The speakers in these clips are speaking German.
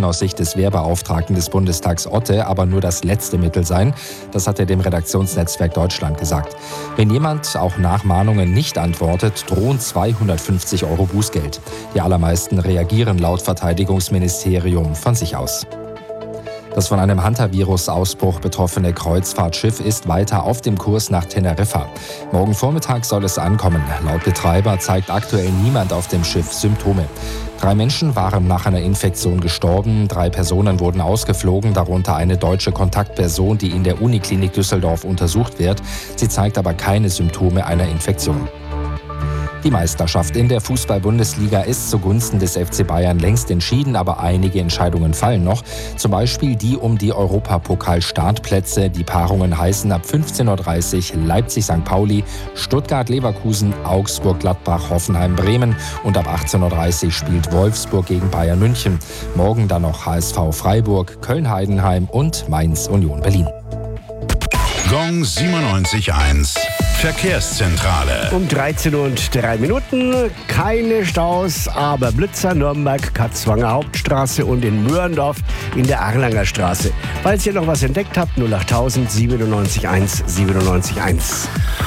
könnten aus Sicht des Wehrbeauftragten des Bundestags Otte aber nur das letzte Mittel sein. Das hat er dem Redaktionsnetzwerk Deutschland gesagt. Wenn jemand auch nach Mahnungen nicht antwortet, drohen 250 € Bußgeld. Die allermeisten reagieren laut Verteidigungsministerium von sich aus. Das von einem Hantavirus-Ausbruch betroffene Kreuzfahrtschiff ist weiter auf dem Kurs nach Teneriffa. Morgen Vormittag soll es ankommen. Laut Betreiber zeigt aktuell niemand auf dem Schiff Symptome. 3 Menschen waren nach einer Infektion gestorben, 3 Personen wurden ausgeflogen, darunter eine deutsche Kontaktperson, die in der Uniklinik Düsseldorf untersucht wird. Sie zeigt aber keine Symptome einer Infektion. Die Meisterschaft in der Fußball-Bundesliga ist zugunsten des FC Bayern längst entschieden, aber einige Entscheidungen fallen noch. Zum Beispiel die um die Europapokal-Startplätze. Die Paarungen heißen ab 15:30 Uhr Leipzig-St. Pauli, Stuttgart-Leverkusen, Augsburg-Gladbach, Hoffenheim-Bremen und ab 18:30 Uhr spielt Wolfsburg gegen Bayern München. Morgen dann noch HSV Freiburg, Köln-Heidenheim und Mainz-Union Berlin. Gong 97.1 Verkehrszentrale. Um 13:03 Uhr. Keine Staus, aber Blitzer, Nürnberg, Katzwanger Hauptstraße und in Möhrendorf in der Arlanger Straße. Falls ihr noch was entdeckt habt, 08000 97.1 97.1.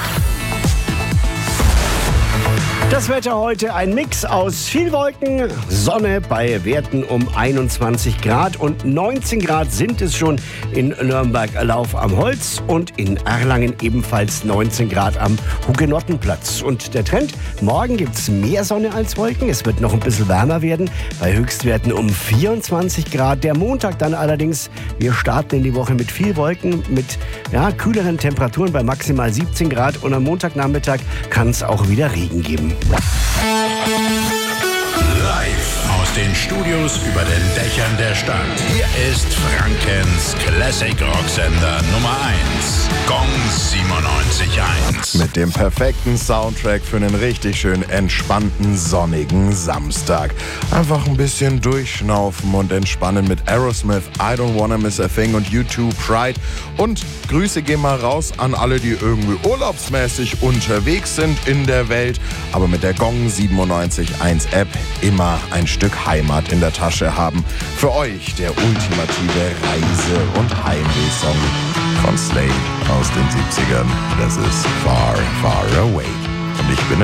Das Wetter heute ein Mix aus viel Wolken, Sonne bei Werten um 21 Grad und 19 Grad sind es schon in Nürnberg Lauf am Holz und in Erlangen ebenfalls 19 Grad am Hugenottenplatz. Und der Trend, morgen gibt es mehr Sonne als Wolken, es wird noch ein bisschen wärmer werden, bei Höchstwerten um 24 Grad. Der Montag dann allerdings, wir starten in die Woche mit viel Wolken, mit kühleren Temperaturen bei maximal 17 Grad und am Montagnachmittag kann es auch wieder Regen geben. Live aus den Studios über den Dächern der Stadt. Hier ist Frankens Classic Rocksender Nummer 1. Gong 97.1. Mit dem perfekten Soundtrack für einen richtig schön entspannten, sonnigen Samstag. Einfach ein bisschen durchschnaufen und entspannen mit Aerosmith, I Don't Wanna Miss a Thing und U2 Pride. Und Grüße gehen mal raus an alle, die irgendwie urlaubsmäßig unterwegs sind in der Welt, aber mit der Gong 97.1 App immer ein Stück Heimat in der Tasche haben. Für euch der ultimative Reise- und Heimweh-Song von Slade aus den 70ern. Das ist Far, Far Away. Und ich bin